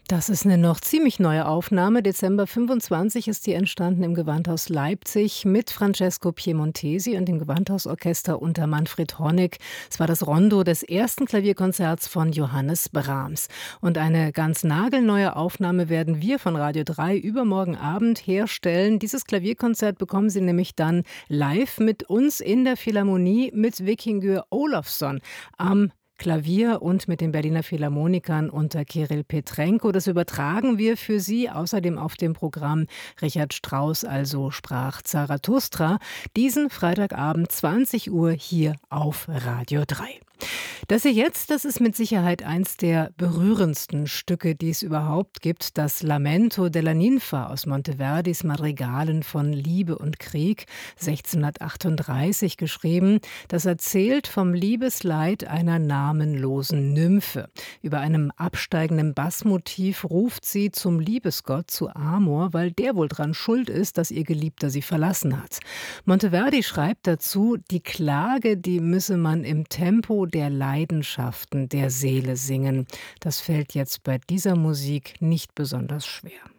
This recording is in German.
Das ist eine noch ziemlich neue Aufnahme. Dezember 25 ist die entstanden im Gewandhaus Leipzig mit Francesco Piemontesi und dem Gewandhausorchester unter Manfred Honeck. Es war das Rondo des ersten Klavierkonzerts von Johannes Brahms. Und eine ganz nagelneue Aufnahme werden wir von Radio 3 übermorgen Abend herstellen. Dieses Klavierkonzert bekommen Sie nämlich dann live mit uns in der Philharmonie mit Vikingur Olofsson am Klavier und mit den Berliner Philharmonikern unter Kirill Petrenko. Das übertragen wir für Sie. Außerdem auf dem Programm Richard Strauss, also sprach Zarathustra, diesen Freitagabend 20 Uhr hier auf Radio 3. Das hier jetzt, das ist mit Sicherheit eins der berührendsten Stücke, die es überhaupt gibt. Das Lamento della Ninfa aus Monteverdis Madrigalen von Liebe und Krieg, 1638 geschrieben. Das erzählt vom Liebesleid einer namenlosen Nymphe. Über einem absteigenden Bassmotiv ruft sie zum Liebesgott, zu Amor, weil der wohl dran schuld ist, dass ihr Geliebter sie verlassen hat. Monteverdi schreibt dazu, die Klage, die müsse man im Tempo der Leidenschaften der Seele singen. Das fällt jetzt bei dieser Musik nicht besonders schwer.